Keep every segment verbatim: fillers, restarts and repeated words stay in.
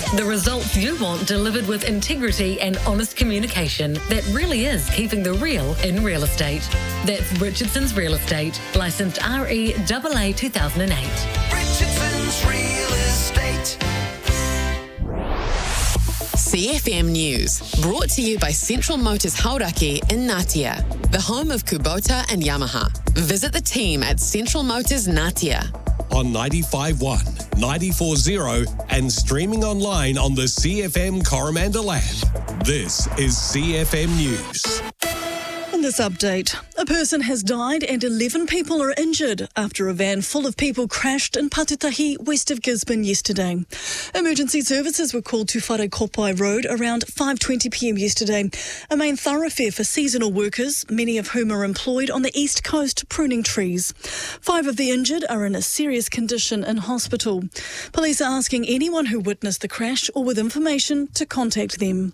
The results you want delivered with integrity and honest communication that really is keeping the real in real estate. That's Richardson's Real Estate, licensed R E A A two thousand eight. Richardson's Real Estate. C F M News, brought to you by Central Motors Hauraki in Ngatea, the home of Kubota and Yamaha. Visit the team at Central Motors Ngatea. On ninety-five point one, ninety-four point zero and streaming online on the C F M Coromandel app. This is C F M News. In this update, a person has died and eleven people are injured after a van full of people crashed in Patutahi, west of Gisborne yesterday. Emergency services were called to Wharekopai Road around five twenty p m yesterday, a main thoroughfare for seasonal workers, many of whom are employed on the east coast pruning trees. Five of the injured are in a serious condition in hospital. Police are asking anyone who witnessed the crash or with information to contact them.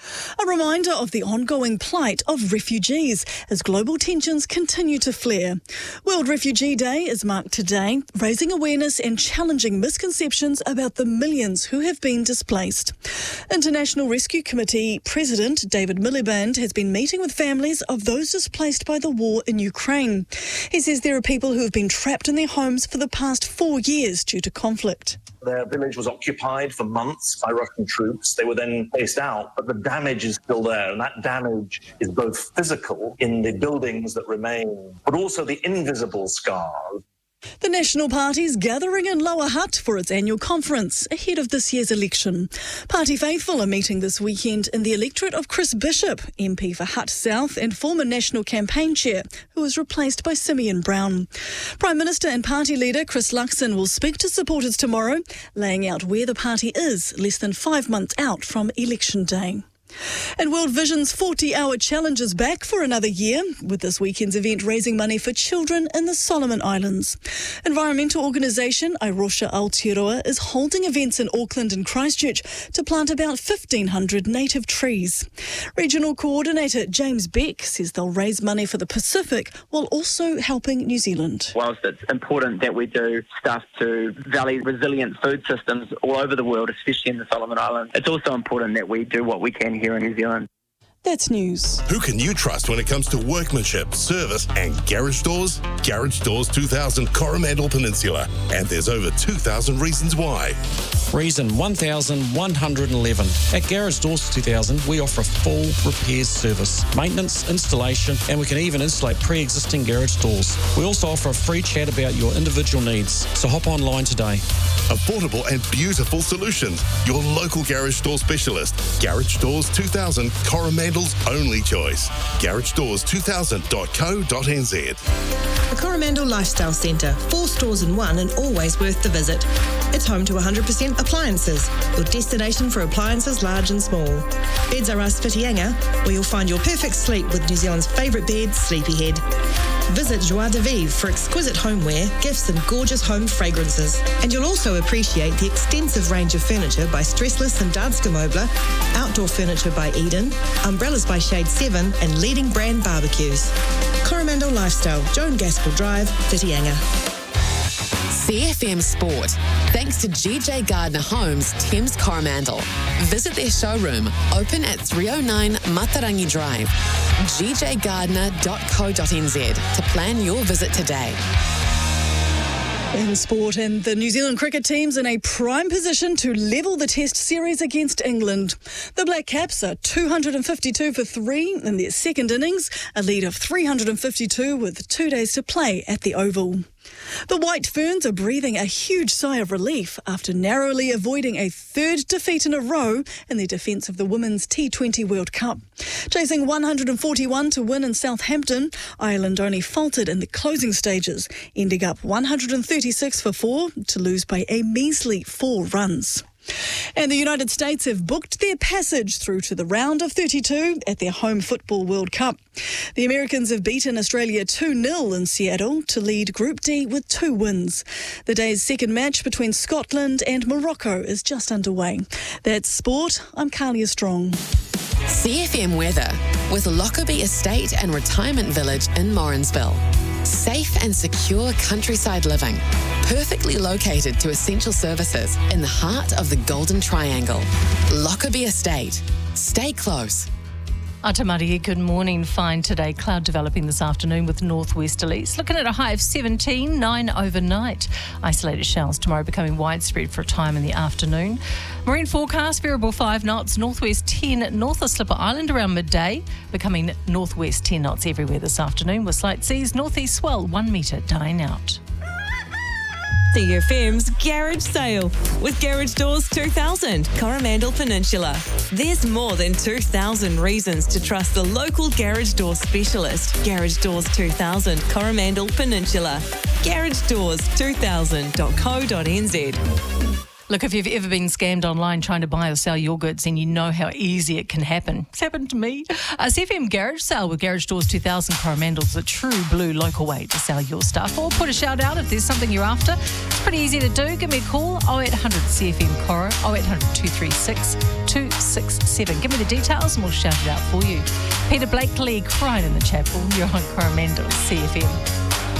A reminder of the ongoing plight of refugees as global tensions continue to flare. World Refugee Day is marked today, raising awareness and challenging misconceptions about the millions who have been displaced. International Rescue Committee President David Miliband has been meeting with families of those displaced by the war in Ukraine. He says there are people who have been trapped in their homes for the past four years due to conflict. Their village was occupied for months by Russian troops. They were then phased out, but the damage is still there. And that damage is both physical in the buildings that remain, but also the invisible scars. The National Party's gathering in Lower Hutt for its annual conference ahead of this year's election. Party faithful are meeting this weekend in the electorate of Chris Bishop, M P for Hutt South and former National Campaign Chair, who was replaced by Simeon Brown. Prime Minister and Party leader Chris Luxon will speak to supporters tomorrow, laying out where the party is less than five months out from election day. And World Vision's forty-hour challenge is back for another year, with this weekend's event raising money for children in the Solomon Islands. Environmental organisation Airosha Aotearoa is holding events in Auckland and Christchurch to plant about fifteen hundred native trees. Regional Coordinator James Beck says they'll raise money for the Pacific while also helping New Zealand. Whilst it's important that we do stuff to valley resilient food systems all over the world, especially in the Solomon Islands, it's also important that we do what we can here in New Zealand. That's news. Who can you trust when it comes to workmanship, service and garage doors? Garage Doors two thousand Coromandel Peninsula. And there's over two thousand reasons why. Reason one thousand one hundred eleven. At Garage Doors two thousand, we offer a full repairs service, maintenance, installation, and we can even insulate pre-existing garage doors. We also offer a free chat about your individual needs, so hop online today. Affordable and beautiful solutions. Your local garage door specialist. Garage Doors two thousand, Coromandel's only choice. garage doors two thousand dot co dot n z. The Coromandel Lifestyle Centre. Four stores in one and always worth the visit. It's home to one hundred percent appliances. Your destination for appliances large and small. Beds are us Whitianga, where you'll find your perfect sleep with New Zealand's favourite bed, Sleepyhead. Visit Joie de Vivre for exquisite homeware, gifts and gorgeous home fragrances. And you'll also appreciate the extensive range of furniture by Stressless and Danske Möbler, outdoor furniture by Eden, umbrellas by Shade seven and leading brand barbecues. Coromandel Lifestyle, Joan Gaskell Drive, Whitianga. C F M Sport, thanks to G J Gardner Homes, Thames Coromandel. Visit their showroom, open at three oh nine Matarangi Drive, g j gardner dot co dot n z to plan your visit today. In sport, and the New Zealand cricket team's in a prime position to level the Test series against England. The Black Caps are two hundred fifty-two for three in their second innings, a lead of three hundred fifty-two with two days to play at the Oval. The White Ferns are breathing a huge sigh of relief after narrowly avoiding a third defeat in a row in their defence of the Women's T twenty World Cup. Chasing one hundred forty-one to win in Southampton, Ireland only faltered in the closing stages, ending up one hundred thirty-six for four to lose by a measly four runs. And the United States have booked their passage through to the round of thirty-two at their home Football World Cup. The Americans have beaten Australia two nil in Seattle to lead Group D with two wins. The day's second match between Scotland and Morocco is just underway. That's sport. I'm Kalia Strong. C F M weather with Lockerbie Estate and Retirement Village in Morrinsville. Safe and secure countryside living, perfectly located to essential services in the heart of the Golden Triangle. Lockerbie Estate. Stay close. Atamari, good morning. Fine today. Cloud developing this afternoon with northwesterlies. Looking at a high of seventeen, nine overnight. Isolated showers tomorrow becoming widespread for a time in the afternoon. Marine forecast, variable five knots, northwest ten, north of Slipper Island around midday, becoming northwest ten knots everywhere this afternoon with slight seas, northeast swell one metre dying out. C F M's Garage Sale with Garage Doors two thousand, Coromandel Peninsula. There's more than two thousand reasons to trust the local garage door specialist. Garage Doors two thousand, Coromandel Peninsula. garage doors two thousand dot co dot n z. Look, if you've ever been scammed online trying to buy or sell your goods, then you know how easy it can happen. It's happened to me. A C F M Garage Sale with Garage Doors two thousand Coromandel is a true blue local way to sell your stuff. Or put a shout out if there's something you're after. It's pretty easy to do. Give me a call, oh eight hundred C F M Coro, oh eight hundred two three six two six seven. Give me the details and we'll shout it out for you. Peter Blakely crying in the chapel. You're on Coromandel C F M.